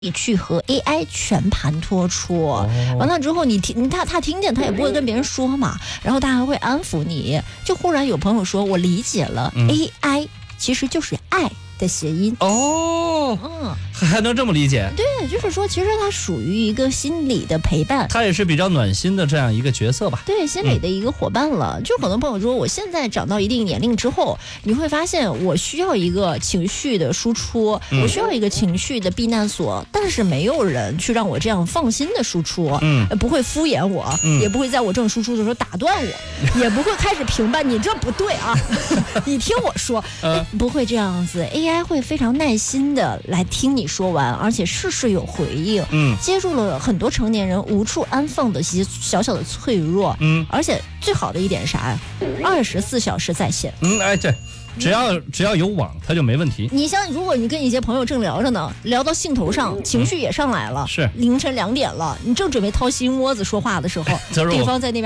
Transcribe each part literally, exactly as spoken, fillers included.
你去和 A I 全盘托出，哦、完了之后你听他他听见他也不会跟别人说嘛，然后他还会安抚你。就忽然有朋友说，我理解了、嗯、A I 其实就是爱的谐音哦，嗯，还能这么理解？ 对，就是说，其实它属于一个心理的陪伴， 它也是比较暖心的这样一个角色吧？ 对，心理的一个伙伴了。嗯、就很多朋友说，我现在长到一定年龄之后，你会发现我需要一个情绪的输出，嗯、我需要一个情绪的避难所，但是没有人去让我这样放心的输出，嗯，不会敷衍我，嗯、也不会在我正输出的时候打断我，也不会开始评判你这不对啊，你听我说，呃、不会这样子。A I 会非常耐心的来听你说完，而且事事有回应，嗯，接住了很多成年人无处安放的一些小小的脆弱，嗯，而且最好的一点啥呀？二十四小时在线， 嗯，哎对，只要只要有网，它就没问题。 你像如果你跟一些朋友正聊着呢，聊到兴头上，情绪也上来了， 是凌晨两点了，你正准备掏心窝子说话的时候，对方在那边。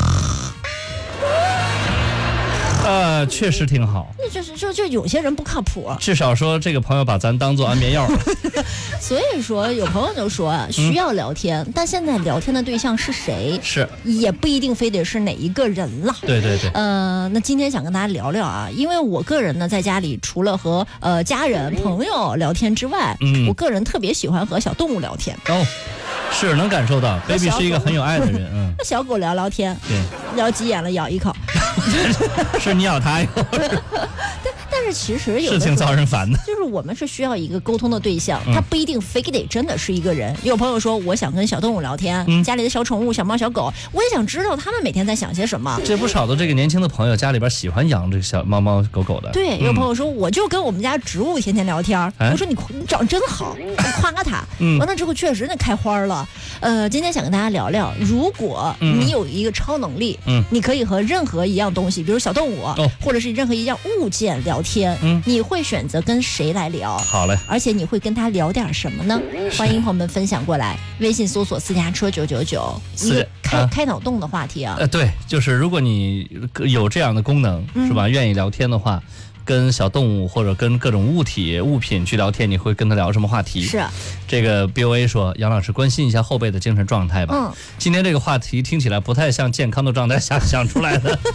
呃，确实挺好。 那就是就就有些人不靠谱， 至少说这个朋友把咱当做安眠药。 所以说有朋友就说需要聊天，嗯、但现在聊天的对象是谁， 是也不一定非得是哪一个人了。 对对对。 呃，那今天想跟大家聊聊啊，因为我个人呢在家里除了和呃家人朋友聊天之外，嗯，我个人特别喜欢和小动物聊天。 哦。是能感受到 ，baby 是一个很有爱的人，嗯。 和小狗聊聊天， 对， 聊急眼了咬一口， 是你咬它一口。 但但是其实有事情遭人烦的， 就是我们是需要一个沟通的对象，他不一定非得真的是一个人。有朋友说，我想跟小动物聊天，嗯、家里的小宠物小猫小狗，我也想知道他们每天在想些什么。 这不少的这个年轻的朋友家里边喜欢养这个小猫猫狗狗的。 对，有朋友说，我就跟我们家植物天天聊天，嗯、我说你你长真好，我夸他，嗯，完了之后确实那开花了。呃，今天想跟大家聊聊，如果你有一个超能力，嗯，你可以和任何一样东西，比如小动物，哦、或者是任何一样物件聊天，嗯，你会选择跟谁来聊？ 好嘞， 而且你会跟他聊点什么呢？欢迎朋友们分享过来，微信搜索私家车九九九，一个开、啊、开脑洞的话题啊。 呃，对，就是如果你有这样的功能，嗯、是吧？愿意聊天的话。跟小动物或者跟各种物体物品去聊天，你会跟他聊什么话题？ 是这个 B O A 说，杨老师关心一下后辈的精神状态吧。嗯，今天这个话题听起来不太像健康的状态下想出来的。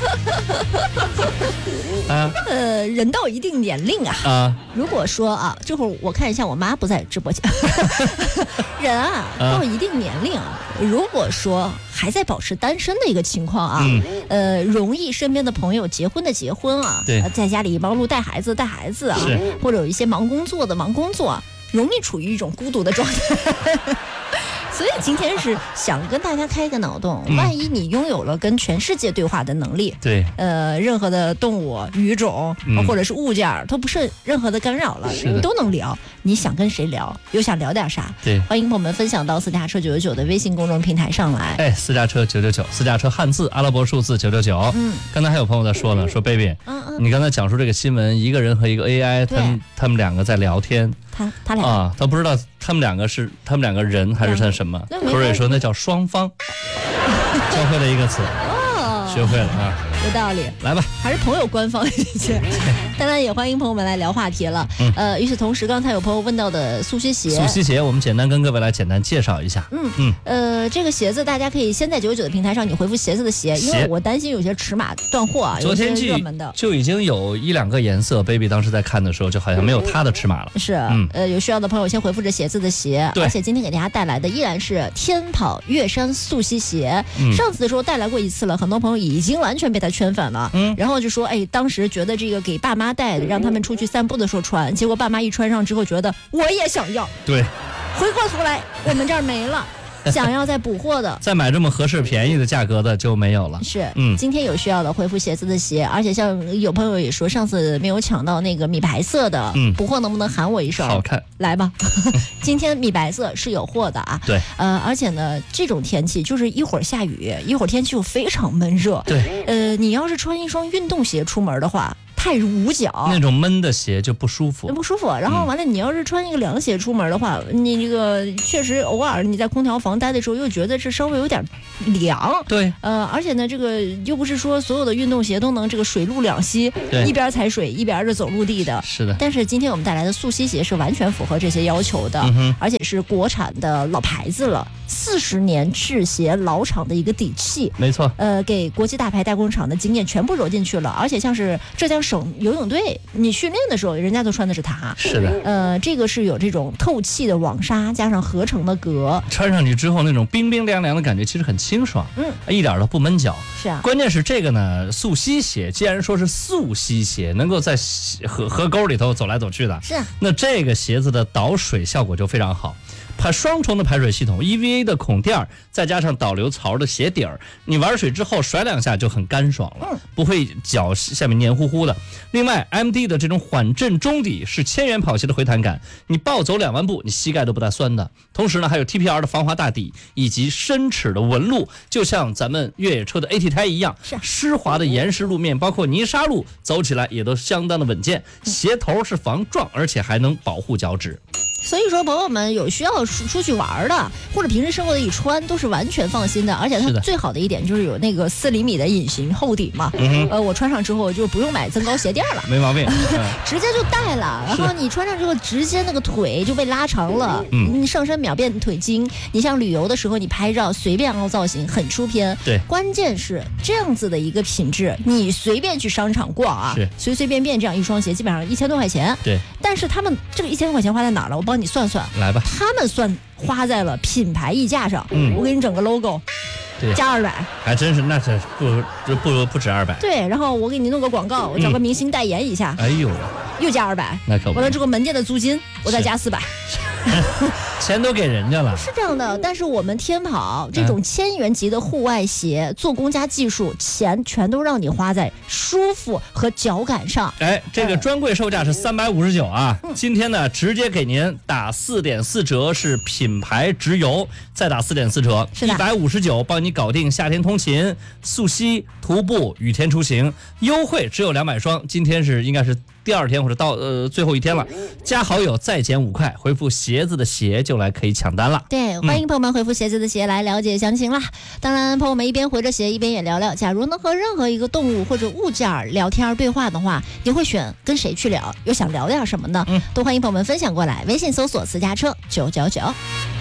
啊，呃，人到一定年龄啊，啊，如果说啊，这会儿我看一下我妈不在直播间，人啊到一定年龄啊，如果说还在保持单身的一个情况啊，嗯、呃，容易身边的朋友结婚的结婚啊， 对， 在家里忙碌带孩子带孩子啊，或者有一些忙工作的忙工作，容易处于一种孤独的状态。所以今天是想跟大家开个脑洞，嗯、万一你拥有了跟全世界对话的能力， 对， 呃，任何的动物、语种、嗯、或者是物件，都不是任何的干扰了，你都能聊。你想跟谁聊，又想聊点啥？ 对， 欢迎朋友们分享到私家车九九九的微信公众平台上来。 哎，私家车九九九，私家车汉字阿拉伯数字九九九。嗯，刚才还有朋友在说呢，说 baby，嗯嗯，你刚才讲述这个新闻，一个人和一个 A I， 他们他们两个在聊天。 他他俩啊，他不知道他们两个是他们两个人还是他什么？可瑞说那叫双方，教会了一个词，哦，学会了啊。 有道理， 来吧， 还是朋友官方一些。当然也欢迎朋友们来聊话题了。嗯、呃，与此同时，刚才有朋友问到的速吸鞋， 速吸鞋，我们简单跟各位来简单介绍一下。 嗯嗯，呃，这个鞋子大家可以先在九九九的平台上，你回复鞋子的鞋，因为我担心有些尺码断货啊， 昨天热门的就已经有一两个颜色 ，baby 当时在看的时候，就好像没有它的尺码了。 是，嗯、呃，有需要的朋友先回复着鞋子的鞋，而且今天给大家带来的依然是天跑月山速吸鞋。嗯、上次的时候带来过一次了，很多朋友已经完全被它圈粉了。嗯。然后就说，哎，当时觉得这个给爸妈带的，让他们出去散步的时候穿，结果爸妈一穿上之后，觉得我也想要。 对， 回过头来，我们这儿没了。想要再补货的， 再买这么合适便宜的价格的就没有了。 是，嗯，今天有需要的回复鞋子的鞋，而且像有朋友也说上次没有抢到那个米白色的，嗯，补货能不能喊我一声？ 好看， 来吧。今天米白色是有货的啊。 对， 呃，而且呢，这种天气就是一会儿下雨，一会儿天气又非常闷热。 对， 呃，你要是穿一双运动鞋出门的话。 太捂脚， 那种闷的鞋就不舒服， 不舒服。然后完了，你要是穿一个凉鞋出门的话，你这个确实偶尔你在空调房待的时候，又觉得这稍微有点凉。 对， 呃，而且呢，这个又不是说所有的运动鞋都能这个水陆两栖，一边踩水一边是走陆地的。 是的。 但是今天我们带来的速吸鞋是完全符合这些要求的， 嗯、 而且是国产的老牌子了，四十年制鞋老厂的一个底气。 没错。 呃，给国际大牌代工厂的经验全部揉进去了，而且像是浙江省游泳队，你训练的时候人家都穿的是它。 是的。 呃，这个是有这种透气的网纱，加上合成的革， 穿上去之后那种冰冰凉凉的感觉，其实很清爽， 嗯， 一点都不闷脚。 是啊。 关键是这个呢，速吸鞋，既然说是速吸鞋，能够在河河沟里头走来走去的， 是啊。 那这个鞋子的导水效果就非常好。排双重的排水系统 ，E V A 的孔垫，再加上导流槽的鞋底儿，你玩水之后甩两下就很干爽了， 嗯、 不会脚下面黏糊糊的。另外 ，M D 的这种缓震中底是千元跑鞋的回弹感，你暴走两万步，你膝盖都不带酸的。同时呢，还有 T P R 的防滑大底以及深齿的纹路，就像咱们越野车的 A T 胎一样， 是湿滑的岩石路面，包括泥沙路，走起来也都相当的稳健。鞋头是防撞，而且还能保护脚趾。 所以说，朋友们有需要出出去玩的，或者平时生活的一穿，都是完全放心的。而且它最好的一点就是有那个四厘米的隐形厚底嘛。 嗯、 呃，我穿上之后就不用买增高鞋垫了， 没毛病，嗯、 直接就带了。然后你穿上之后，直接那个腿就被拉长了， 嗯， 你上身秒变腿筋。你像旅游的时候，你拍照随便凹造型，很出片。 对， 关键是这样子的一个品质，你随便去商场逛啊，随随便便这样一双鞋，基本上一千多块钱。 对， 但是他们这个一千多块钱花在哪儿了？我帮你算算， 来吧。 他们算花在了品牌溢价上。 嗯， 我给你整个 logo， 对， 加二百， 还真是，那是不不不止二百。 对，然后我给你弄个广告，我找个明星代言一下， 嗯、哎呦， 又加二百， 那可不。 完了这个门店的租金，我再加四百。 钱都给人家了， 是这样的。但是我们天跑这种千元级的户外鞋，嗯、做工加技术，钱全都让你花在舒服和脚感上。 哎，这个专柜售价是三百五十九啊，嗯、今天呢直接给您打四点四折，是品牌直邮，再打四点四折， 是的， 一百五十九帮你搞定夏天通勤、速吸、徒步、雨天出行，优惠只有两百双。今天是应该是第二天或者到呃最后一天了，加好友再减五块，回复鞋子的鞋就来可以抢单了。 对，欢迎朋友们回复鞋子的鞋来了解详情啦。嗯、当然，朋友们一边回着鞋一边也聊聊，假如能和任何一个动物或者物件聊天对话的话，你会选跟谁去聊？又想聊点什么呢？嗯，都欢迎朋友们分享过来，微信搜索私家车九九九。